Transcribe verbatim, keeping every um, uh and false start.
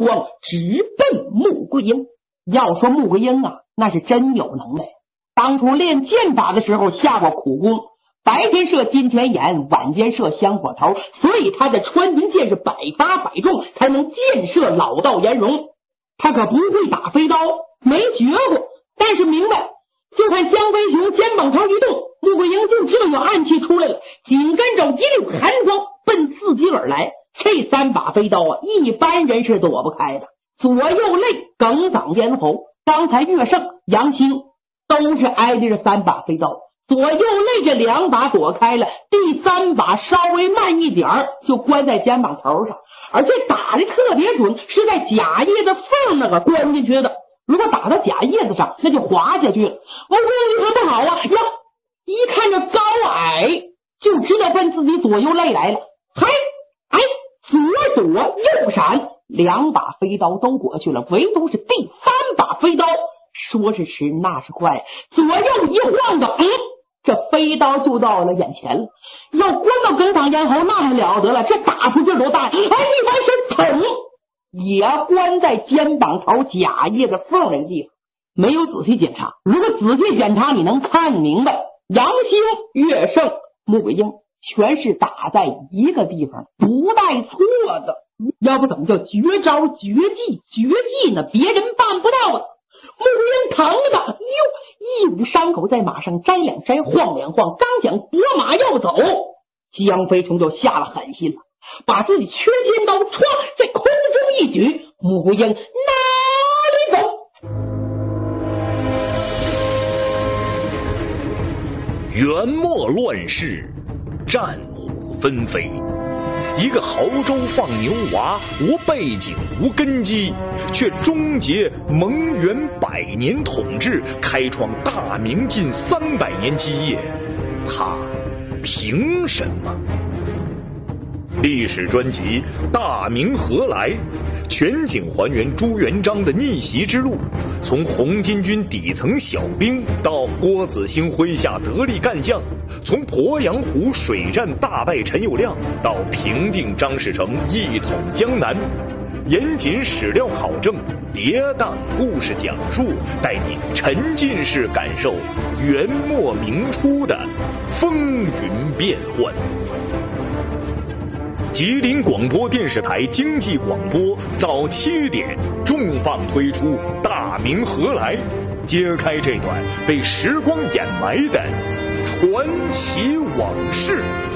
光直奔穆桂英。要说穆桂英啊，那是真有能耐，当初练剑法的时候下过苦功，白天射金泉眼，晚间射香火头，所以他的穿云箭是百发百中，才能箭射老道颜容。他可不会打飞刀，没学过，但是明白，就看江飞雄肩膀头一动，穆桂英就知道有暗器出来了，紧跟着一溜寒光奔自己而来。这三把飞刀啊，一般人是躲不开的，左右肋、梗嗓、咽喉。刚才岳胜、杨兴都是挨着这三把飞刀，左右肋这两把躲开了，第三把稍微慢一点儿就关在肩膀头上，而且打的特别准，是在甲叶的缝那个关进去的。如果打到甲叶子上，那就滑下去了。我说你可不好啊，呀，一看这高矮就知道奔自己左右肋来了。嗨，哎，左躲右闪，两把飞刀都过去了，唯独是第三把飞刀，说是迟那是快，左右一晃的，嗯，这飞刀就到了眼前了。要关到梗嗓咽喉，那还了得了，这打出劲多大！哎，一翻身，砰，也关在肩膀头甲叶的缝那个地方。没有仔细检查，如果仔细检查，你能看明白，杨兴、岳胜、穆桂英全是打在一个地方，不带错的。要不怎么叫绝招、绝技、绝技呢？别人办不到的。穆桂英疼的，哟，一捂伤口，在马上摘两摘，晃两晃，刚想拨马要走，江飞虫就下了狠心了，把自己缺尖刀歘在空中一举，穆桂英哪里走？ 元末乱世，战火纷飞，一个亳州放牛娃，无背景无根基，却终结蒙元百年统治，开创大明近三百年基业，他凭什么？历史专辑《大明何来》，全景还原朱元璋的逆袭之路，从红巾军底层小兵到郭子兴麾下得力干将，从鄱阳湖水战大败陈友谅到平定张士诚一统江南，严谨史料考证，跌宕故事讲述，带你沉浸式感受元末明初的风云变幻。吉林广播电视台经济广播早七点重磅推出《大明何来》，揭开这段被时光掩埋的传奇往事。